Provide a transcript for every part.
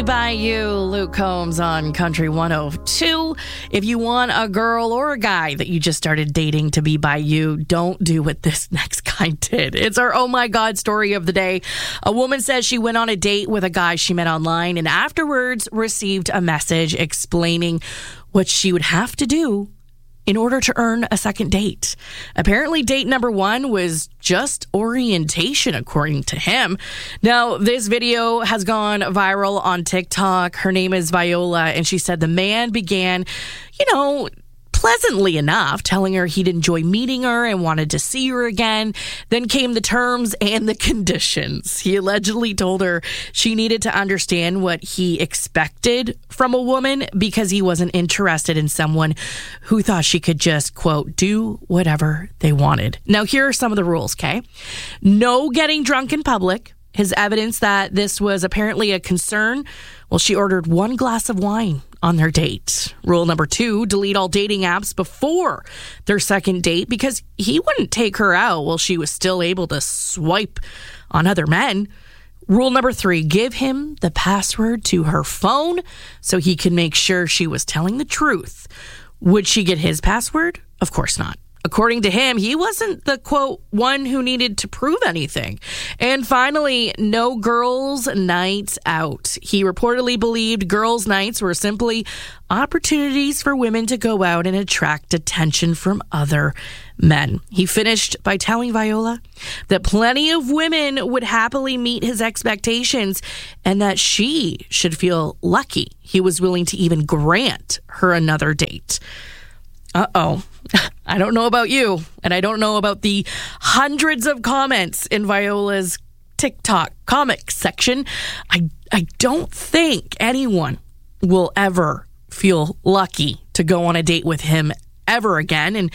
By you, Luke Combs on Country 102. If you want a girl or a guy that you just started dating to be by you, don't do what this next guy did. It's our oh my God story of the day. A woman says she went on a date with a guy she met online and afterwards received a message explaining what she would have to do in order to earn a second date. Apparently, date number one was just orientation, according to him. Now, this video has gone viral on TikTok. Her name is Viola, and she said the man began, pleasantly enough, telling her he'd enjoy meeting her and wanted to see her again. Then came the terms and the conditions. He allegedly told her she needed to understand what he expected from a woman because he wasn't interested in someone who thought she could just, quote, do whatever they wanted. Now, here are some of the rules, okay? No getting drunk in public. His evidence that this was apparently a concern, well, she ordered one glass of wine on their date. Rule number 2, delete all dating apps before their second date because he wouldn't take her out while she was still able to swipe on other men. Rule number 3, give him the password to her phone so he can make sure she was telling the truth. Would she get his password? Of course not. According to him, he wasn't the, quote, one who needed to prove anything. And finally, no girls' nights out. He reportedly believed girls' nights were simply opportunities for women to go out and attract attention from other men. He finished by telling Viola that plenty of women would happily meet his expectations and that she should feel lucky he was willing to even grant her another date. Uh-oh. I don't know about you, and I don't know about the hundreds of comments in Viola's TikTok comic section. I don't think anyone will ever feel lucky to go on a date with him ever again. And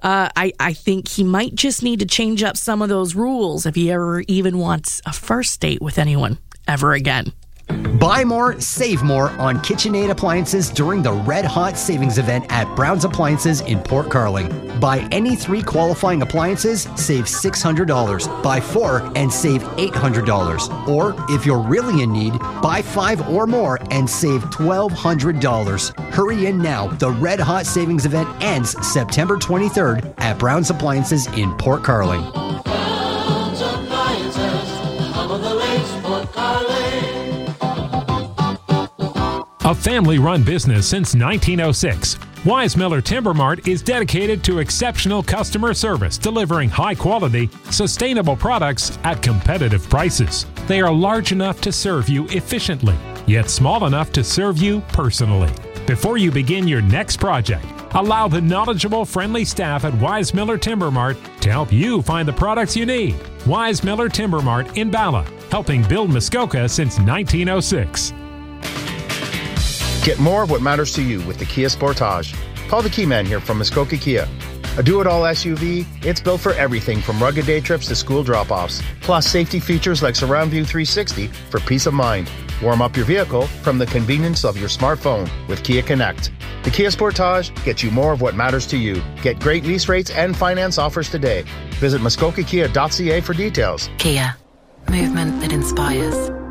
I think he might just need to change up some of those rules if he ever even wants a first date with anyone ever again. Buy more, save more on KitchenAid appliances during the Red Hot Savings Event at Brown's Appliances in Port Carling. Buy any 3 qualifying appliances, save $600. Buy 4 and save $800. Or, if you're really in need, buy 5 or more and save $1,200. Hurry in now. The Red Hot Savings Event ends September 23rd at Brown's Appliances in Port Carling. Brown's Appliances, home of the lakes, Port Carling. A family-run business since 1906, Wise Miller Timber Mart is dedicated to exceptional customer service, delivering high-quality, sustainable products at competitive prices. They are large enough to serve you efficiently, yet small enough to serve you personally. Before you begin your next project, allow the knowledgeable, friendly staff at Wise Miller Timber Mart to help you find the products you need. Wise Miller Timber Mart in Bala, helping build Muskoka since 1906. Get more of what matters to you with the Kia Sportage. Call the Key Man here from Muskoka Kia. A do-it-all SUV, it's built for everything from rugged day trips to school drop-offs. Plus safety features like Surround View 360 for peace of mind. Warm up your vehicle from the convenience of your smartphone with Kia Connect. The Kia Sportage gets you more of what matters to you. Get great lease rates and finance offers today. Visit muskokakia.ca for details. Kia. Movement that inspires.